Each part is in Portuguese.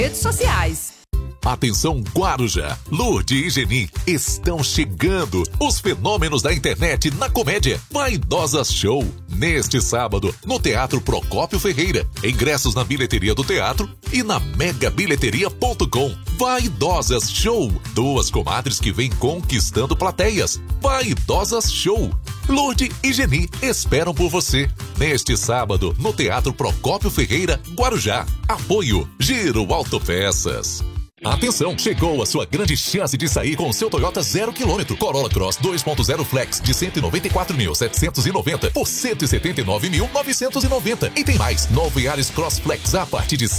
redes sociais. Atenção Guarujá, Lourdes e Geni, estão chegando os fenômenos da internet na comédia Vaidosas Show, neste sábado, no Teatro Procópio Ferreira. Ingressos na bilheteria do teatro e na megabilheteria.com. Vaidosas Show, duas comadres que vêm conquistando plateias. Vaidosas Show. Lourdes e Geni esperam por você neste sábado no Teatro Procópio Ferreira, Guarujá. Apoio Giro Autopeças. Atenção, chegou a sua grande chance de sair com o seu Toyota 0 km. Corolla Cross 2.0 Flex de 194.790 por 179.990. E tem mais, novo Yaris Cross Flex a partir de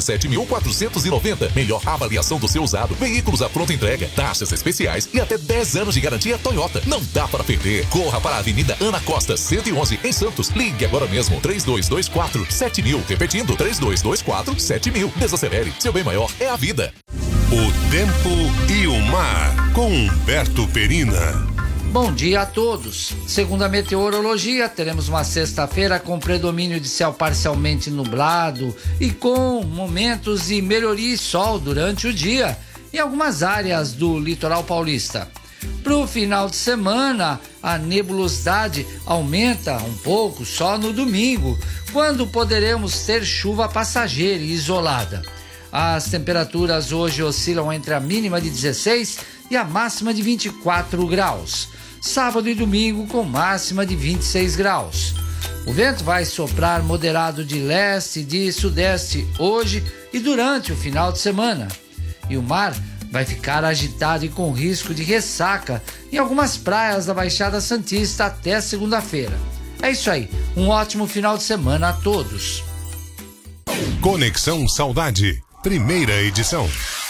127.490. Melhor avaliação do seu usado, veículos à pronta entrega, taxas especiais e até 10 anos de garantia Toyota. Não dá para perder. Corra para a Avenida Ana Costa, 111, em Santos. Ligue agora mesmo, 3224-7000. Repetindo, 3224-7000. Desacelere, seu bem maior é a vida. O tempo e o mar, com Humberto Perina. Bom dia a todos. Segundo a meteorologia, teremos uma sexta-feira com predomínio de céu parcialmente nublado e com momentos de melhoria e sol durante o dia em algumas áreas do litoral paulista. Para o final de semana, a nebulosidade aumenta um pouco só no domingo, quando poderemos ter chuva passageira e isolada. As temperaturas hoje oscilam entre a mínima de 16 e a máxima de 24 graus. Sábado e domingo com máxima de 26 graus. O vento vai soprar moderado de leste e de sudeste hoje e durante o final de semana. E o mar vai ficar agitado e com risco de ressaca em algumas praias da Baixada Santista até segunda-feira. É isso aí, um ótimo final de semana a todos. Conexão Saudade, primeira edição.